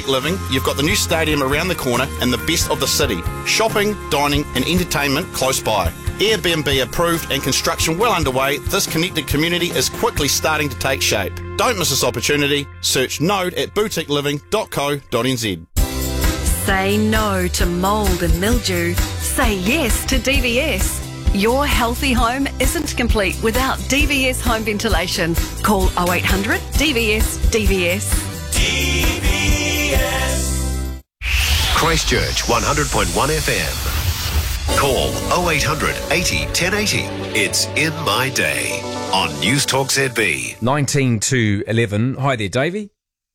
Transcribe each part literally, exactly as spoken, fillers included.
Boutique Living, you've got the new stadium around the corner and the best of the city. Shopping, dining and entertainment close by. Airbnb approved and construction well underway, this connected community is quickly starting to take shape. Don't miss this opportunity. Search Node at boutique living dot co dot n z. Say no to mould and mildew. Say yes to D V S. Your healthy home isn't complete without D V S home ventilation. Call oh eight hundred D V S D V S. D V S. Christchurch one hundred point one F M. Call oh eight hundred eighty ten eighty. It's In My Day on News Talk Z B. nineteen to eleven. Hi there, Davey.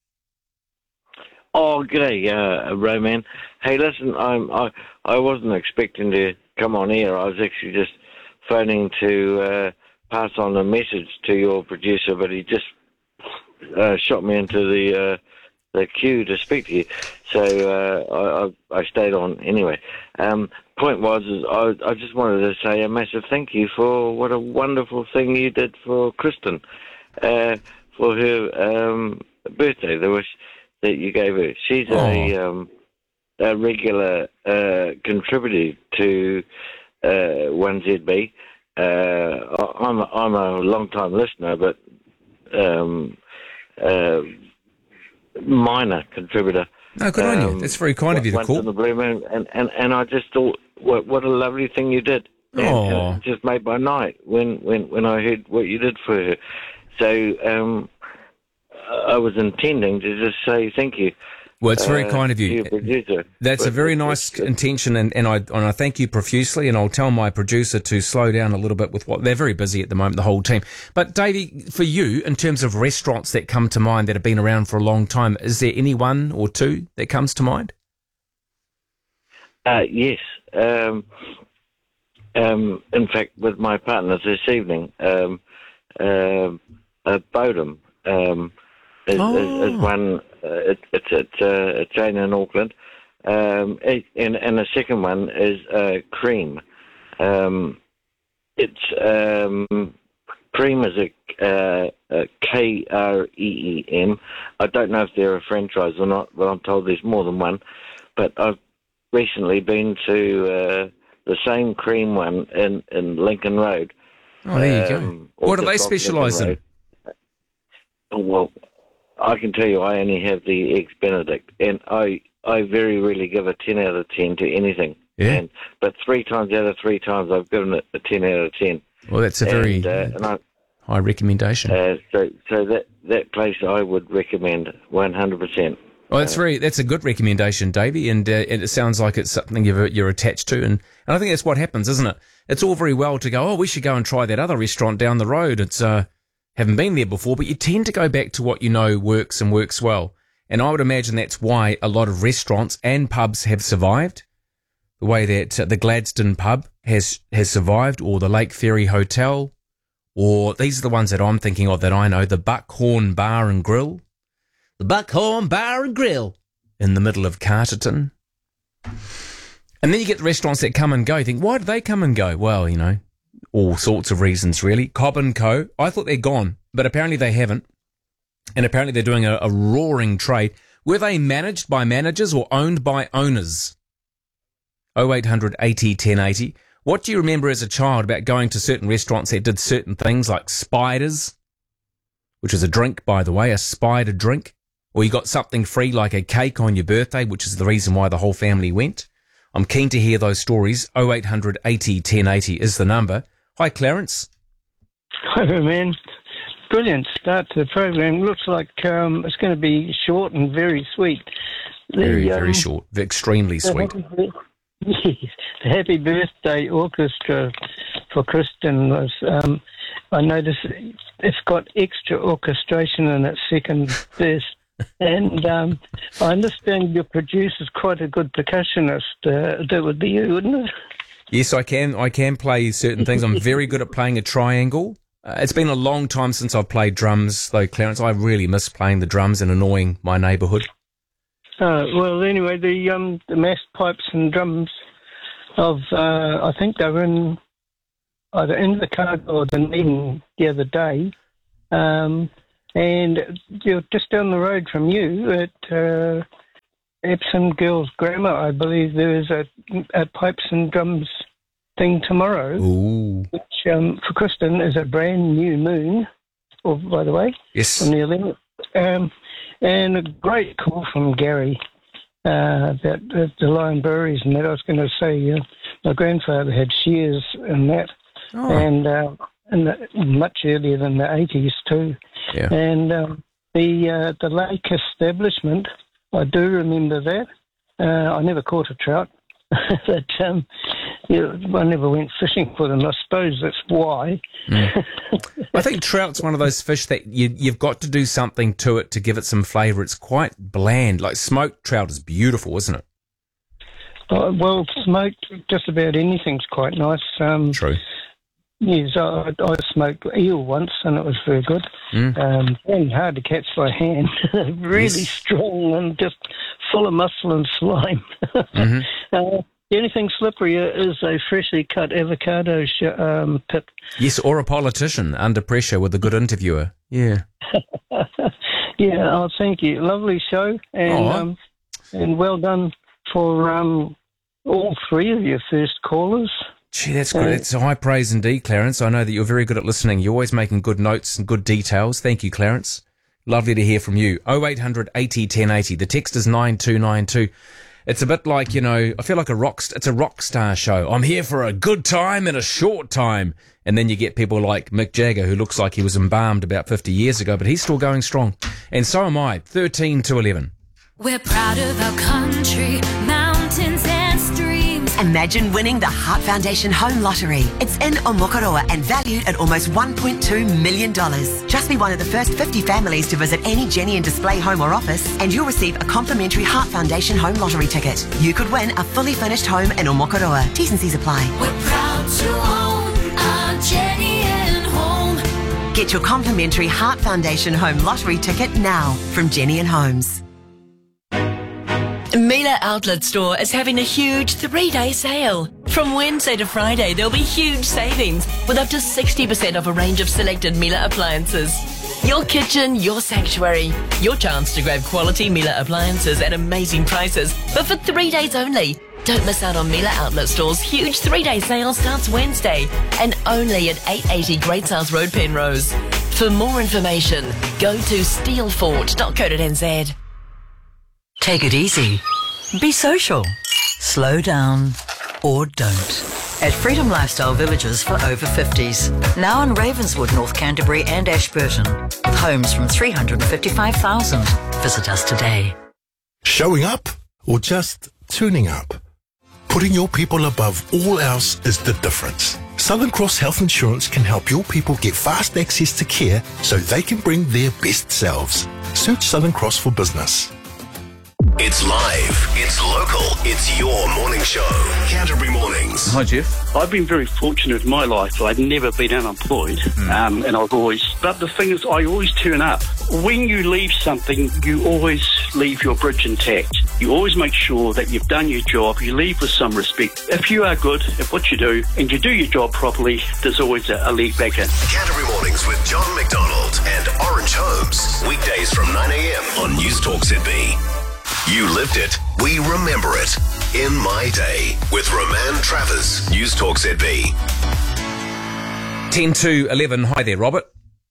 Oh, g'day, uh, Roman. Hey, listen, I'm, I I wasn't expecting to come on air. I was actually just phoning to uh, pass on a message to your producer, but he just uh, shot me into the uh, the queue to speak to you. So uh, I, I I stayed on anyway. Um, point was, is I I just wanted to say a massive thank you for what a wonderful thing you did for Kristen uh, for her um, birthday. There was. That you gave her. She's oh. a um, a regular uh, contributor to uh, one Z B. Uh, I'm a, I'm a long time listener, but um, uh, minor contributor. No, good um, on you. That's very kind of you to once call. In the blue moon, and, and, and I just thought, what, what a lovely thing you did. And, oh. uh, it just made my night when, when, when I heard what you did for her. So. Um, I was intending to just say thank you. Well, it's very uh, kind of you. That's but, a very nice uh, intention, and, and I and I thank you profusely, and I'll tell my producer to slow down a little bit with what they're very busy at the moment, the whole team. But Davey, for you, in terms of restaurants that come to mind that have been around for a long time, is there any one or two that comes to mind? Uh, yes. Um, um, in fact, with my partners this evening, um, uh, uh, Bodum, um, Is, oh. is, is one. Uh, it, it's it's uh, a chain in Auckland, um, it, and and the second one is uh, Cream. Um, it's um, Cream is a, uh, a K R E E M. I don't know if they're a franchise or not, but I'm told there's more than one. But I've recently been to uh, the same Cream one in, in Lincoln Road. Oh, there you um, go. What do they specialise in? Well, I can tell you I only have the Eggs Benedict, and I, I very rarely give a ten out of ten to anything. Yeah. And, but three times out of three times I've given it a ten out of ten. Well, that's a very and, uh, and I, high recommendation. Uh, so so that, that place I would recommend one hundred percent. Well, that's very that's a good recommendation, Davey, and, uh, and it sounds like it's something you're, you're attached to, and, and I think that's what happens, isn't it? It's all very well to go, oh, we should go and try that other restaurant down the road. It's uh. haven't been there before, but you tend to go back to what you know works and works well. And I would imagine that's why a lot of restaurants and pubs have survived. The way that uh, the Gladstone pub has has survived, or the Lake Ferry Hotel, or these are the ones that I'm thinking of that I know, the Buckhorn Bar and Grill. The Buckhorn Bar and Grill in the middle of Carterton. And then you get the restaurants that come and go. You think, why do they come and go? Well, you know, all sorts of reasons, really. Cobb and Co. I thought they're gone, but apparently they haven't. And apparently they're doing a, a roaring trade. Were they managed by managers or owned by owners? oh eight hundred eighty ten eighty. What do you remember as a child about going to certain restaurants that did certain things like spiders, which is a drink, by the way, a spider drink? Or you got something free like a cake on your birthday, which is the reason why the whole family went? I'm keen to hear those stories. oh eight hundred eighty ten eighty is the number. Hi, Clarence. Hi, man. Brilliant start to the program. Looks like um, it's going to be short and very sweet. The, very, um, very short. Extremely sweet. Happy, yes, the Happy Birthday Orchestra for Kristen was, um, I noticed it's got extra orchestration in its second verse. And um, I understand your producer's quite a good percussionist. Uh, that would be you, wouldn't it? Yes, I can. I can play certain things. I'm very good at playing a triangle. Uh, it's been a long time since I've played drums, though, Clarence. I really miss playing the drums and annoying my neighbourhood. Uh, well, anyway, the um, the mass pipes and drums of, uh, I think they were in either in the car or the meeting the other day. Um, and you're just down the road from you at uh, Epsom Girls Grammar, I believe there is a, a pipes and drums thing tomorrow, Ooh. which um, for Kristen is a brand new moon, or, by the way, Yes. on the eleventh. Um, and a great call from Gary uh, about uh, the Lion Breweries and that. I was going to say uh, my grandfather had shares in that, Oh. and uh, in the, much earlier than the eighties too. Yeah. And um, the uh, the lake establishment, I do remember that. Uh, I never caught a trout, but um, yeah, I never went fishing for them. I suppose that's why. Mm. I think trout's one of those fish that you, you've got to do something to it to give it some flavour. It's quite bland. Like smoked trout is beautiful, isn't it? Uh, well, smoked, just about anything's quite nice. Um, True. Yes, I, I smoked eel once, and it was very good. Mm. Um, and hard to catch by hand. Really Yes. strong and just full of muscle and slime. Mm-hmm. uh, the only thing slipperier is a freshly cut avocado sh- um, pit. Yes, or a politician under pressure with a good interviewer. Yeah. Yeah, oh, thank you. Lovely show, and Aw. um, and well done for um, all three of your first callers. Gee, that's good. It's high praise indeed, Clarence. I know that you're very good at listening. You're always making good notes and good details. Thank you, Clarence. Lovely to hear from you. oh eight hundred eighty ten eighty. The text is nine two nine two. It's a bit like, you know, I feel like a rock, st- it's a rock star show. I'm here for a good time in a short time. And then you get people like Mick Jagger, who looks like he was embalmed about fifty years ago, but he's still going strong. And so am I, thirteen to eleven. We're proud of our country, mountains and streams. Imagine winning the Heart Foundation Home Lottery. It's in Omokoroa and valued at almost one point two million dollars. Just be one of the first fifty families to visit any Jenny and Display home or office, and you'll receive a complimentary Heart Foundation Home Lottery ticket. You could win a fully furnished home in Omokoroa. T's and C's apply. We're proud to own our Jenny and Home. Get your complimentary Heart Foundation Home Lottery ticket now from Jenny and Homes. Mila Outlet Store is having a huge three-day sale. From Wednesday to Friday, there'll be huge savings with up to sixty percent off a range of selected Mila appliances. Your kitchen, your sanctuary. Your chance to grab quality Mila appliances at amazing prices, but for three days only. Don't miss out on Mila Outlet Store's huge three-day sale starts Wednesday and only at eight eighty Great South Road, Penrose. For more information, go to steelfort dot co dot n z. Take it easy. Be social. Slow down or don't. At Freedom Lifestyle Villages for over fifties. Now in Ravenswood, North Canterbury and Ashburton. With homes from three hundred fifty-five thousand. Visit us today. Showing up or just tuning up? Putting your people above all else is the difference. Southern Cross Health Insurance can help your people get fast access to care so they can bring their best selves. Search Southern Cross for business. It's live, it's local, it's your morning show. Canterbury Mornings. Hi, Jeff. I've been very fortunate in my life. I've never been unemployed, mm. um, and I've always... But the thing is, I always turn up. When you leave something, you always leave your bridge intact. You always make sure that you've done your job. You leave with some respect. If you are good at what you do, and you do your job properly, there's always a, a leg back in. Canterbury Mornings with John McDonald and Orange Holmes. Weekdays from nine a.m. on News Talk Z B. You lived it, we remember it. In My Day with Roman Travers, News Talk Z B. ten to eleven. Hi there, Robert.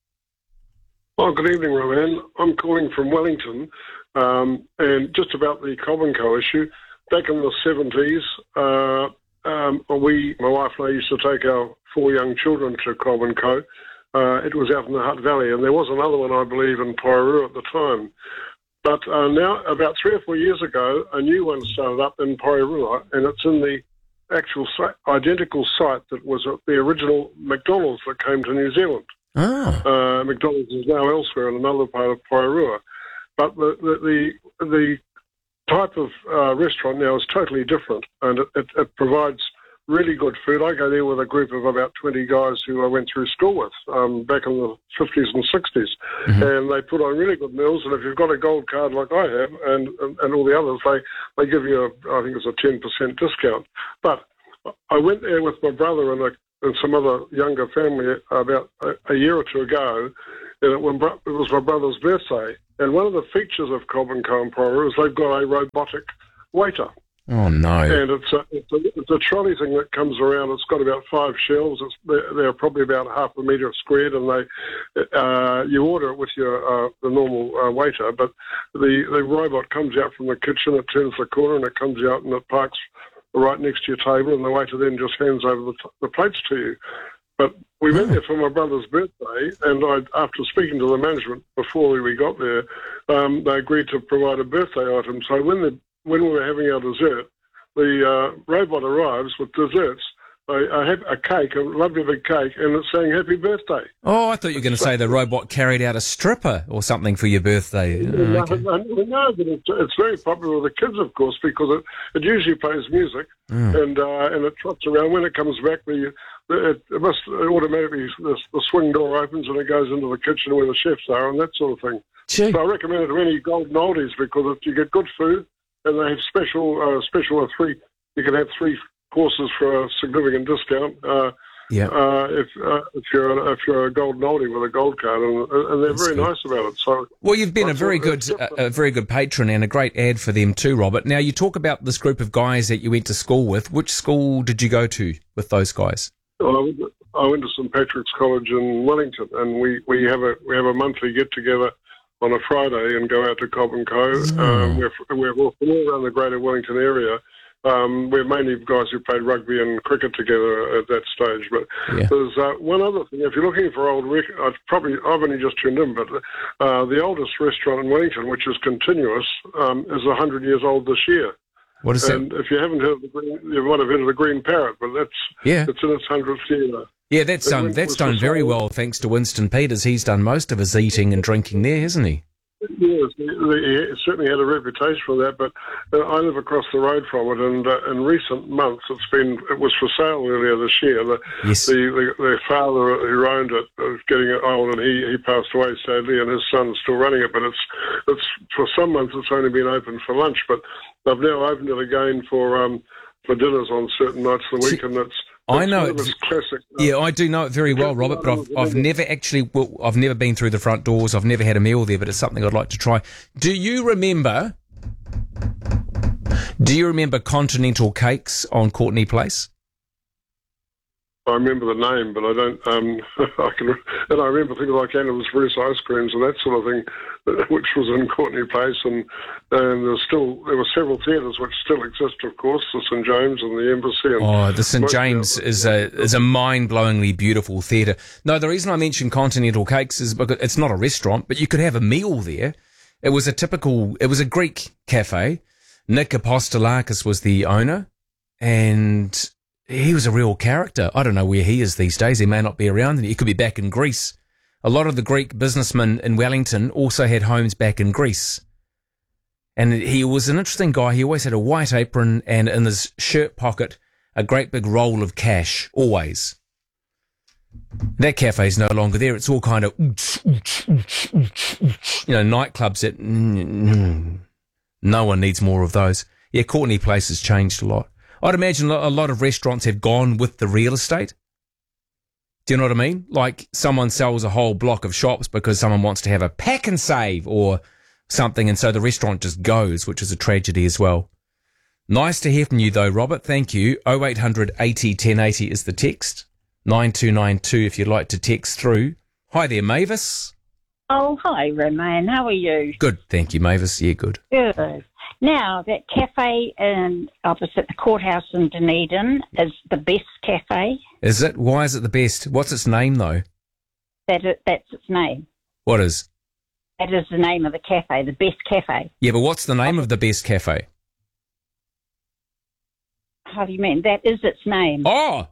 Oh, good evening, Roman. I'm calling from Wellington, um, and just about the Cobb and Co issue. Back in the seventies, uh, um, we, my wife and I, used to take our four young children to Cobb and Co. Uh, it was out in the Hutt Valley, and there was another one, I believe, in Porirua at the time. But uh, now, about three or four years ago, a new one started up in Porirua, and it's in the actual site, identical site that was at the original McDonald's that came to New Zealand. Oh. Uh, McDonald's is now elsewhere in another part of Porirua. But the the, the, the type of uh, restaurant now is totally different, and it, it, it provides really good food. I go there with a group of about twenty guys who I went through school with um, back in the fifties and sixties, mm-hmm. and they put on really good meals. And if you've got a gold card like I have, and and, and all the others, they, they give you, a, I think it's a ten percent discount. But I went there with my brother and, a, and some other younger family about a, a year or two ago, and it, when bro- it was my brother's birthday. And one of the features of Cobb and Co. Emporia is they've got a robotic waiter. Oh, no. And it's a, it's, a, it's a trolley thing that comes around. It's got about five shelves. It's, they're, they're probably about half a metre squared, and they uh, you order it with your uh, the normal uh, waiter, but the, the robot comes out from the kitchen, it turns the corner, and it comes out and it parks right next to your table, and the waiter then just hands over the, t- the plates to you. But we went there for my brother's birthday, and I, after speaking to the management before we got there, um, they agreed to provide a birthday item. So when the when we were having our dessert, the uh, robot arrives with desserts, a, a, a cake, a lovely big cake, and it's saying happy birthday. Oh, I thought you were going to say the robot carried out a stripper or something for your birthday. Oh, No, okay. no, no, but it's, it's very popular with the kids, of course, because it, it usually plays music Mm. and uh, and it trots around. When it comes back, the, the it, it must automatically the, the swing door opens and it goes into the kitchen where the chefs are and that sort of thing. Gee. So I recommend it to any golden oldies because it, you get good food and they have special uh, special uh, three. You can have three courses for a significant discount. Uh, Yeah. Uh, if uh, if you're if you're a golden oldie with a gold card, and, and they're That's very good. nice about it. So Well, you've been I a very thought good, it's a, different. a very good patron and a great ad for them too, Robert. Now, you talk about this group of guys that you went to school with. Which school did you go to with those guys? Well, I went, to, I went to Saint Patrick's College in Wellington, and we, we have a we have a monthly get together on a Friday and go out to Cobb and Co. Um, we're we're all from all around the Greater Wellington area. Um, we're mainly guys who played rugby and cricket together at that stage. But Yeah. there's uh, one other thing. If you're looking for old rec- I've probably I've only just tuned in, but uh, the oldest restaurant in Wellington, which is continuous, um, is one hundred years old this year. What is and if you haven't heard of the Green, you might have heard of the Green Parrot, but that's Yeah. it's in its hundredth year. Yeah, that's It um, went- that's was done for very sale. well thanks to Winston Peters. He's done most of his eating and drinking there, hasn't he? Yes, he, he certainly had a reputation for that, but uh, I live across the road from it, and uh, in recent months it's been it was for sale earlier this year. The Yes. the, the, the father who owned it was getting old, and he, he passed away sadly, and his son's still running it. But it's it's for some months it's only been open for lunch, but they've now opened it again for um for dinners on certain nights of the week, and it's I it's know sort of it's- its classic. Yeah, I do know it very well, Robert, but I've, I've never actually, well, I've never been through the front doors. I've never had a meal there, but it's something I'd like to try. Do you remember, do you remember Continental Cakes on Courtney Place? I remember the name, but I don't. Um, I can, and I remember things like Animal's Bruce ice creams and that sort of thing, uh, which was in Courtney Place, and and there's still there were several theatres which still exist, of course, the St James and the Embassy. And Oh, the St most- James is a is a mind-blowingly beautiful theatre. No, the reason I mentioned Continental Cakes is because it's not a restaurant, but you could have a meal there. It was a typical, it was a Greek cafe. Nick Apostolakis was the owner, and he was a real character. I don't know where he is these days. He may not be around. He could be back in Greece. A lot of the Greek businessmen in Wellington also had homes back in Greece. And he was an interesting guy. He always had a white apron and in his shirt pocket, a great big roll of cash, always. That cafe's no longer there. It's all kind of, you know, nightclubs that, no one needs more of those. Yeah, Courtney Place has changed a lot. I'd imagine a lot of restaurants have gone with the real estate. Do you know what I mean? Like someone sells a whole block of shops because someone wants to have a pack and save or something, and so the restaurant just goes, which is a tragedy as well. Nice to hear from you though, Robert. Thank you. oh eight hundred eighty ten eighty is the text. nine two nine two if you'd like to text through. Hi there, Mavis. Oh, hi, Roman. How are you? Good, thank you, Mavis. Yeah, good. Good. Now, that cafe in opposite the courthouse in Dunedin is the best cafe. Is it? Why is it the best? What's its name though? That it, that's its name. What is? That is the name of the cafe, the best cafe. Yeah, but what's the name of the best cafe? How do you mean? That is its name. Oh!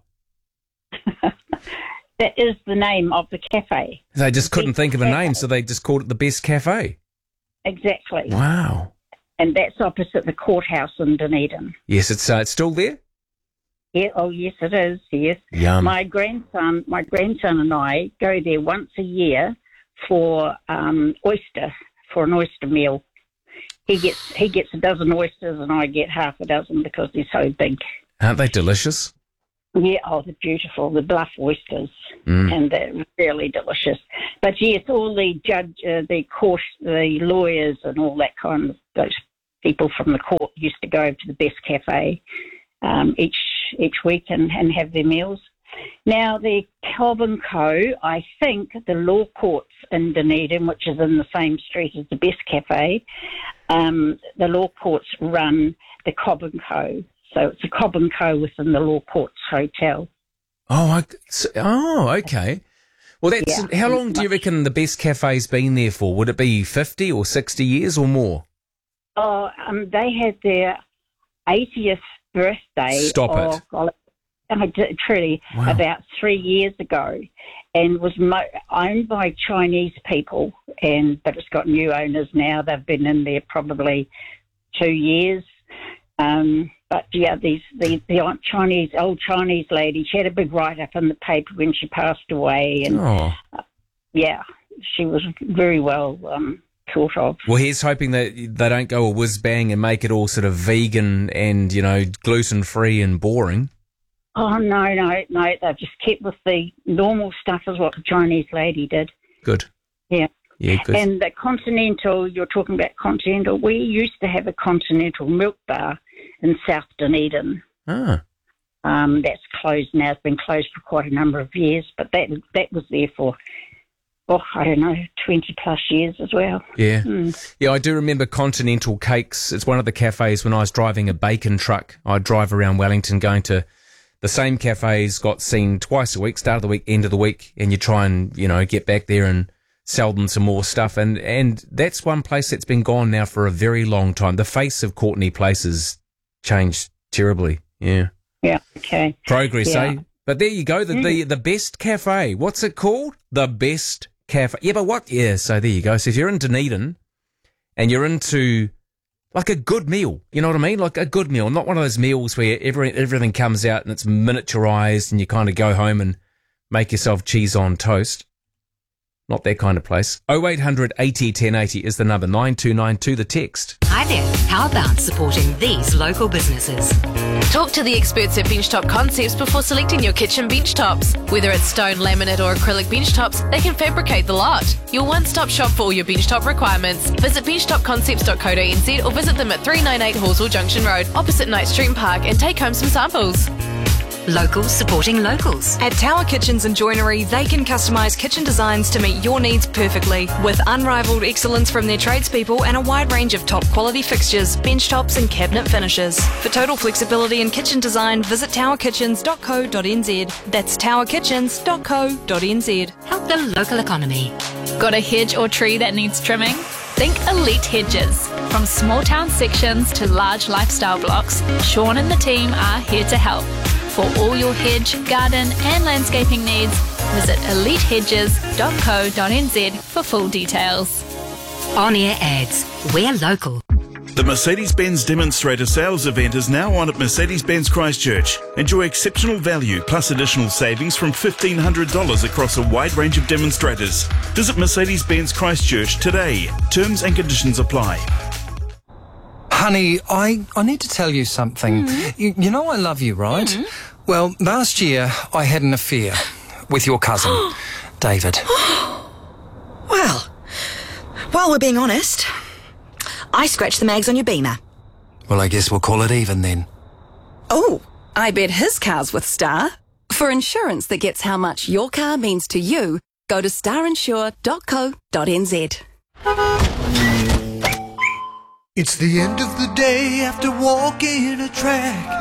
That is the name of the cafe. They just couldn't Best think of a Cafe. name, so they just called it the best cafe. Exactly. Wow. And that's opposite the courthouse in Dunedin. Yes, it's uh, it's still there. Yeah, oh yes, it is. Yes. Yum. My grandson, my grandson and I go there once a year for um, oyster for an oyster meal. He gets he gets a dozen oysters, and I get half a dozen because they're so big. Aren't they delicious? Yeah, oh, they're beautiful. The bluff oysters, Mm. and they're really delicious. But yes, all the judge, uh, the court, the lawyers, and all that kind of those people from the court used to go over to the Best Cafe um, each each week and, and have their meals. Now the Cobb and Co, I think the law courts in Dunedin, which is in the same street as the Best Cafe, um, the law courts run the Cobb and Co. So it's a Cobb and Co within the Law Courts Hotel. Oh, I, so- oh, okay. Well, that's Yeah. how long do you reckon the Best Cafe's been there for? Would it be fifty or sixty years or more? Oh, um, they had their eightieth birthday. Stop it. of, oh, I did, truly, Wow. about three years ago, and was mo- owned by Chinese people. And but it's got new owners now. They've been in there probably two years. Um, but yeah, these the, the old Chinese old Chinese lady. She had a big write up in the paper when she passed away, and Oh. yeah, she was very well um, thought of. Well, here's hoping that they don't go a whiz bang and make it all sort of vegan and, you know, gluten free and boring. Oh no, no, no! They've just kept with the normal stuff, is what the Chinese lady did. Good. Yeah. Yeah, good. And the Continental, you're talking about Continental. We used to have a Continental milk bar in South Dunedin. Ah. Um, that's closed now. It's been closed for quite a number of years, but that that was there for, oh, I don't know, twenty plus years as well. Yeah. Hmm. Yeah, I do remember Continental Cakes. It's one of the cafes when I was driving a bacon truck. I'd drive around Wellington going to the same cafes, got seen twice a week, start of the week, end of the week, and you try and, you know, get back there and sell them some more stuff. And, and that's one place that's been gone now for a very long time. The face of Courtenay Place has changed terribly. Yeah. Yeah, okay. Progress, Yeah. eh? But there you go, the, the the best cafe. What's it called? The Best Cafe. Yeah, but what? Yeah, so there you go. So if you're in Dunedin and you're into like a good meal, you know what I mean? Like a good meal, not one of those meals where every, everything comes out and it's miniaturized and you kind of go home and make yourself cheese on toast. Not that kind of place. oh eight hundred eighty ten eighty is the number. nine two nine two the text. Hi there. How about supporting these local businesses? Talk to the experts at Benchtop Concepts before selecting your kitchen bench tops. Whether it's stone, laminate or acrylic bench tops, they can fabricate the lot. Your one-stop shop for all your bench top requirements. Visit benchtop concepts dot co dot n z or visit them at three ninety-eight Horswell Junction Road, opposite Knight Street Park, and take home some samples. Locals supporting locals. At Tower Kitchens and Joinery, they can customise kitchen designs to meet your needs perfectly. With unrivaled excellence from their tradespeople and a wide range of top quality fixtures, bench tops and cabinet finishes. For total flexibility in kitchen design, visit tower kitchens dot co dot n z. That's tower kitchens dot co dot n z. Help the local economy. Got a hedge or tree that needs trimming? Think Elite Hedges. From small town sections to large lifestyle blocks, Sean and the team are here to help. For all your hedge, garden and landscaping needs, visit elite hedges dot co dot n z for full details. On-air ads. We're local. The Mercedes-Benz Demonstrator Sales Event is now on at Mercedes-Benz Christchurch. Enjoy exceptional value plus additional savings from fifteen hundred dollars across a wide range of demonstrators. Visit Mercedes-Benz Christchurch today. Terms and conditions apply. Honey, I, I need to tell you something. Mm-hmm. You, you know I love you, right? Well, last year I had an affair with your cousin, David. Well, while we're being honest, I scratched the mags on your Beamer. Well, I guess we'll call it even then. Oh, I bet his car's with Star. For insurance that gets how much your car means to you, go to star insure dot co dot n z. It's the end of the day after walking a track.